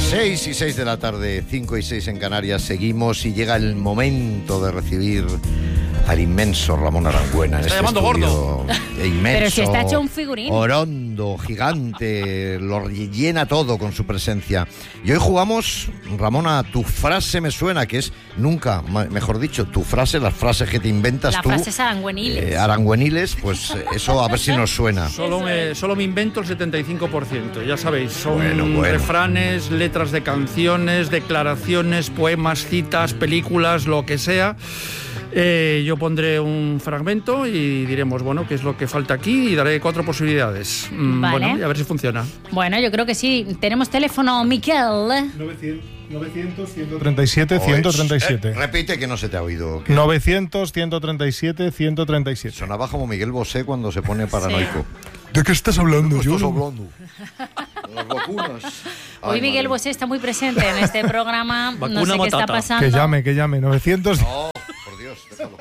6 y 6 de la tarde, 5 y 6 en Canarias, seguimos y llega el momento de recibir al inmenso Ramón Arangüena en está este llamando estudio. gordo. Inmenso, pero si está hecho un figurín. Orondo, gigante, lo llena todo con su presencia. Y hoy jugamos, Ramón, a Tu frase me suena, que es nunca, mejor dicho, tu frase, las frases que te inventas Las tú. frases arangüeniles. Arangüeniles, pues eso a ver si nos suena. Solo me invento el 75%, ya sabéis, son Bueno. refranes, letras de canciones, declaraciones, poemas, citas, películas, lo que sea. Yo pondré un fragmento y diremos, bueno, qué es lo que falta aquí y daré 4 posibilidades. Vale. Bueno, y a ver si funciona. Bueno, yo creo que sí. Tenemos teléfono, Miquel. 900, 137, 137. Repite que no se te ha oído. Que 900, 137, 137. sonaba como Miguel Bosé cuando se pone paranoico. ¿De qué estás hablando, ¿Qué estás hablando? Las vacunas. Hoy Ay, Miguel madre. Bosé está muy presente en este programa. No Vacuna sé qué está matata. pasando. Que llame. 900. No, por Dios, déjalo.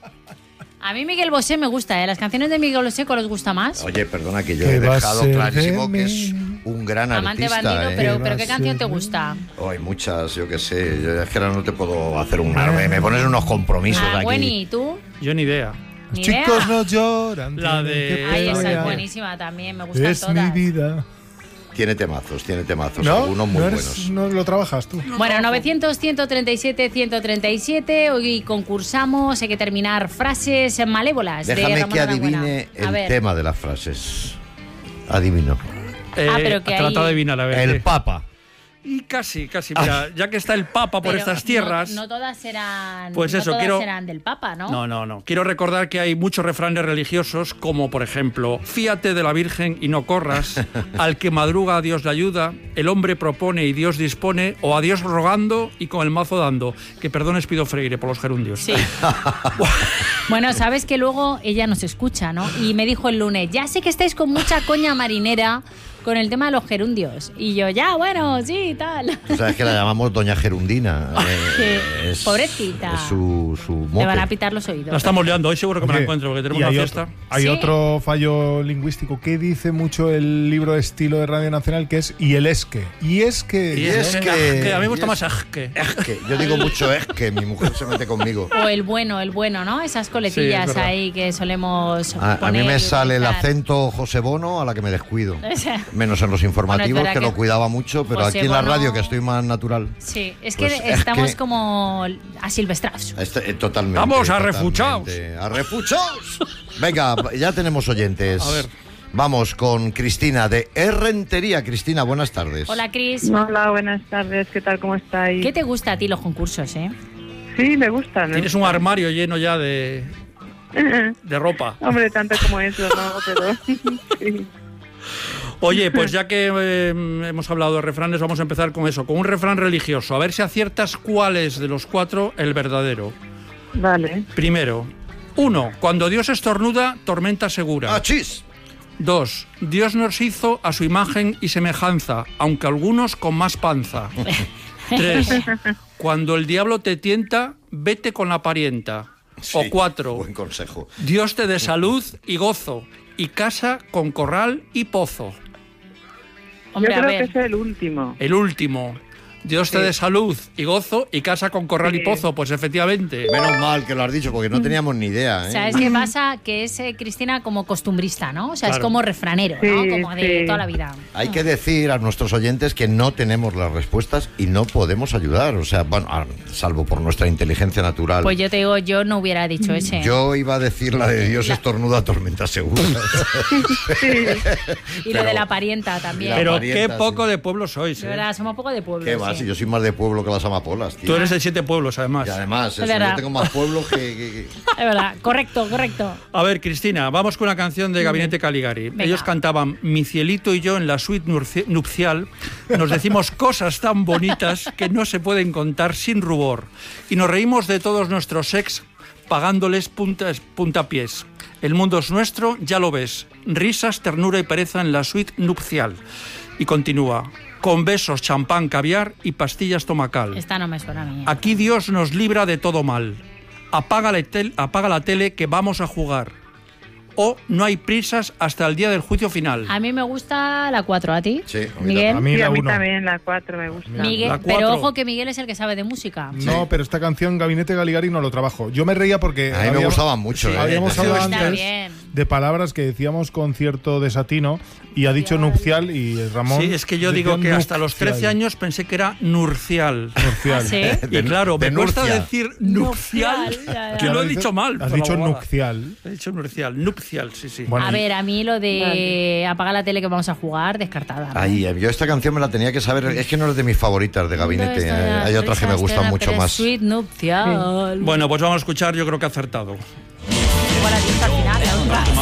A mí Miguel Bosé me gusta, ¿eh? Las canciones de Miguel Bosé, ¿cuál os gusta más? Oye, perdona que yo ¿Qué he va a dejado ser clarísimo de que mí? es un gran Amante artista. bandido, ¿eh? pero ¿qué canción te gusta? Oh, hay muchas, yo qué sé. Yo es que ahora no te puedo hacer un arme. Me pones unos compromisos aquí. Bueno, ¿y tú? Yo ni idea. Ni Chicos idea. no lloran. La tienen de- que Ay, esa pelear. es buenísima también, me gustan Es todas. mi vida. Tiene temazos, ¿No? algunos muy ¿No, buenos. ¿No lo trabajas tú? Bueno, 900, 137, 137. Hoy concursamos, hay que terminar frases malévolas de Déjame Ramón que Arangüena. adivine A el ver. tema de las frases. Adivino. pero que trata ahí- de adivinar, a ver. El Papa. Y casi. Mira, ya que está el Papa por Pero estas tierras. No todas serán, Pues no eso, todas quiero- serán del Papa, ¿no? No. Quiero recordar que hay muchos refranes religiosos, como por ejemplo, fíate de la Virgen y no corras, al que madruga a Dios le ayuda, el hombre propone y Dios dispone, o a Dios rogando y con el mazo dando. Que perdones pido Freire por los gerundios. Sí. Bueno, sabes que luego ella nos escucha, ¿no? Y me dijo el lunes, ya sé que estáis con mucha coña marinera con el tema de los gerundios. Y yo, ya, bueno, sí, tal. Tú sabes que la llamamos Doña Gerundina. Pobrecita. Es su Le van a mote. pitar los oídos. La estamos liando, hoy seguro que me la Oye, encuentro, porque tenemos y una hay fiesta. Hay ¿Sí? otro fallo lingüístico que dice mucho el libro de estilo de Radio Nacional, que es y el es que. Y es que. Y es es que- que a mí me gusta y más es- que. Es que yo digo mucho es que mi mujer se mete conmigo. O el bueno, ¿no? Esas coletillas Sí, es verdad. ahí que solemos A mí poner me y sale el utilizar. acento José Bono a la que me descuido. O sea, Menos en los informativos, verdad que que lo cuidaba mucho, pero José aquí en la Bono- radio, que estoy más natural. sí, es Pues que es estamos que- como asilvestrados. Totalmente. Vamos a totalmente. refuchaos. ¡A refuchaos! Venga, ya tenemos oyentes. A ver. Vamos con Cristina de Errentería. Cristina, buenas tardes. Hola, Cris. Hola, buenas tardes, ¿qué tal? ¿Cómo estáis? ¿Qué te gusta a ti los concursos, eh? Sí, me gustan. Tienes un armario lleno ya de ropa. Hombre, tanto como eso, ¿no? Pero sí. Oye, pues ya que hemos hablado de refranes, vamos a empezar con eso, con un refrán religioso. A ver si aciertas cuál es de los 4 el verdadero. Vale. Primero, 1. Cuando Dios estornuda, tormenta segura. ¡Achis! 2. Dios nos hizo a su imagen y semejanza, aunque algunos con más panza. 3. Cuando el diablo te tienta, vete con la parienta. O Sí, 4. Buen consejo. Dios te dé salud y gozo, y casa con corral y pozo. Hombre, Yo a creo ver. que es el último. El último. Dios te Sí. dé salud y gozo, y casa con corral y Sí. pozo. Pues efectivamente. Menos mal que lo has dicho, porque no teníamos ni idea. ¿eh? ¿Sabes qué pasa? Que es Cristina como costumbrista, ¿no? O sea, es Claro. como refranero, ¿no? Sí, Como de sí. toda la vida. Hay que decir a nuestros oyentes que no tenemos las respuestas y no podemos ayudar. O sea, bueno, salvo por nuestra inteligencia natural. Pues yo te digo, yo no hubiera dicho ese. Yo iba a decir la de Dios estornuda, tormenta segura. Y lo de la parienta también. Pero parienta, qué poco sí. de pueblo sois, De ¿eh? verdad, somos poco de pueblo. ¿Qué va? sí. Si yo soy más de pueblo que las amapolas, tío. Tú eres de 7 pueblos, además. Y además, eso, verdad. yo tengo más pueblos Es verdad, correcto. A ver, Cristina, vamos con una canción de Gabinete Caligari. Venga. Ellos cantaban Mi cielito y yo en la suite nupcial. Nos decimos cosas tan bonitas que no se pueden contar sin rubor. Y nos reímos de todos nuestros ex pagándoles puntapiés. El mundo es nuestro, ya lo ves. Risas, ternura y pereza en la suite nupcial. Y continúa. Con besos, champán, caviar y pastillas tomacal. Esta no me suena a mí. Aquí Dios nos libra de todo mal. Apaga la tele que vamos a jugar. o No hay prisas hasta el día del juicio final. A mí me gusta la 4, ¿a ti? Sí, a mí Miguel. A mí Sí, la a mí 1. también la 4 me gusta. Miguel, La pero 4. ojo que Miguel es el que sabe de música. No, pero esta canción Gabinete Galigari no lo trabajo. Yo me reía porque A mí me gustaban mucho. Sí, habíamos Sí, hablado está antes bien. de palabras que decíamos con cierto desatino y ha dicho nupcial y Ramón. Sí, es que yo decía digo que hasta los nupcial. 13 años pensé que era nurcial. Nupcial. ¿Ah, sí? Y claro, de me cuesta Nurcia. decir nupcial, Nupcial, ya, ya. que lo he Has dicho mal. Has por dicho la bobada. nupcial. He dicho nupcial, sí, sí. Bueno, A ver, a mí lo de apagar la tele que vamos a jugar, descartada. ¿no? Ahí, yo esta canción me la tenía que saber. Es que no es de mis favoritas de Gabinete. Hay otras que me gustan mucho más. Sweet nupcial. Bueno, pues vamos a escuchar, yo creo que ha acertado. Igual a ti hasta el final, la última.